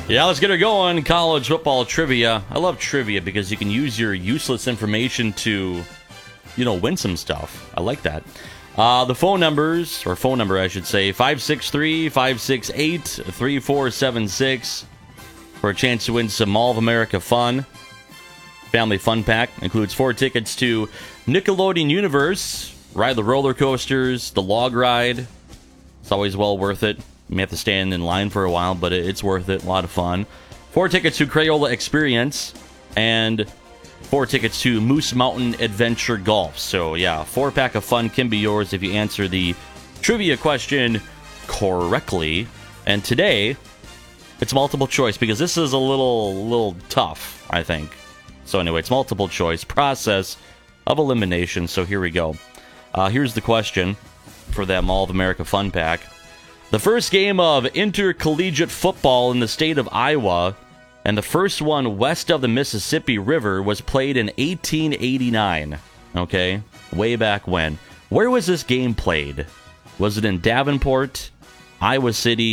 Yeah, let's get her going. College football trivia. I love trivia because you can use your useless information to, win some stuff. I like that. The phone number, I should say, 563-568-3476 for a chance to win some Mall of America fun. Family Fun Pack includes 4 tickets to Nickelodeon Universe, ride the roller coasters, the log ride. It's always well worth it. You may have to stand in line for a while, but it's worth it. A lot of fun. 4 tickets to Crayola Experience and 4 tickets to Moose Mountain Adventure Golf. So, yeah, 4-pack of fun can be yours if you answer the trivia question correctly. And today, it's multiple choice because this is a little tough, I think. So anyway, it's multiple choice process of elimination. So here we go. Here's the question for that Mall of America Fun Pack. The first game of intercollegiate football in the state of Iowa and the first one west of the Mississippi River was played in 1889. Okay, way back when. Where was this game played? Was it in Davenport, Iowa City,